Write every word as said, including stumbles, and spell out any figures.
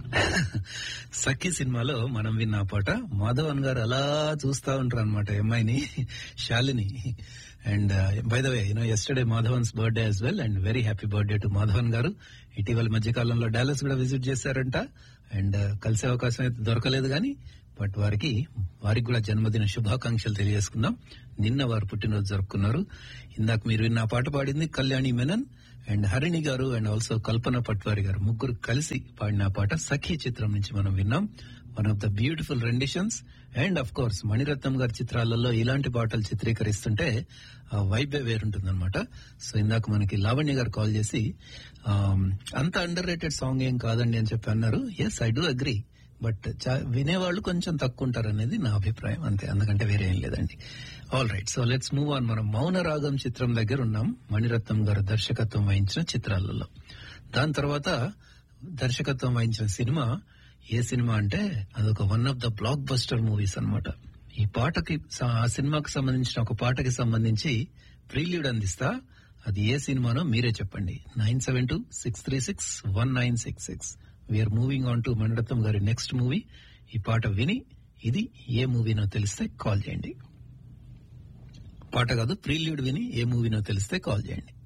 సఖి సినిమాలో మనం విన్న ఆ పాట మాధవన్ గారు అలా చూస్తా ఉంటారు అనమాట అమ్మాయిని, Shalini. And by the way you know yesterday మాధవన్స్ birthday as well, and very happy birthday to Madhavan గారు. ఇటీవల మధ్యకాలంలో డాలస్ కూడా విజిట్ చేశారంట, అండ్ కలిసే అవకాశం అయితే దొరకలేదు కానీ బట్ వారికి వారికి కూడా జన్మదిన శుభాకాంక్షలు తెలియజేసుకుందాం. నిన్న వారు పుట్టినరోజు జరుపుకున్నారు. ఇందాక మీరు విన్న ఆ పాట పాడింది కళ్యాణి మెనన్ అండ్ హరిణి గారు అండ్ ఆల్సో కల్పన పట్వారి గారు, ముగ్గురు కలిసి పాడిన పాట సఖీ చిత్రం నుంచి మనం విన్నాం. One of the beautiful రెండిషన్స్. And of course Mani Ratnam గారి చిత్రాలలో ఇలాంటి పాటలు చిత్రీకరిస్తుంటే ఆ వైబే వేరుంటుందన్నమాట. సో ఇందాక మనకి లావణ్య గారు కాల్ చేసి అంత అండర్ రేటెడ్ సాంగ్ ఏం కాదండి అని చెప్పి అన్నారు. Yes, I do agree, but వినేవాళ్ళు కొంచెం తక్కువ ఉంటారు అనేది నా అభిప్రాయం, అంతే, అందుకంటే వేరే ఏం లేదండి. All right, so let's move on. మనం మౌన రాగం చిత్రం దగ్గర ఉన్నాం, మణిరత్నం గారు దర్శకత్వం వహించిన చిత్రాలలో. దాని తర్వాత దర్శకత్వం వహించిన సినిమా ఏ సినిమా అంటే అదొక one of the block buster movies అన్నమాట. ఈ పాటకి, ఆ సినిమాకి సంబంధించిన ఒక పాటకి సంబంధించి ప్రీల్యూడ్ అందిస్తా. అది ఏ సినిమానో మీరే చెప్పండి. Nine seven two six three six one nine six six. We are moving on to Mani Ratnam గారి నెక్స్ట్ మూవీ. ఈ పాట విని ఇది ఏ మూవీనో తెలిస్తే కాల్ చేయండి. పాట కాదు, ప్రీల్యూడ్ విని ఏ మూవీనో తెలిస్తే కాల్ చేయండి.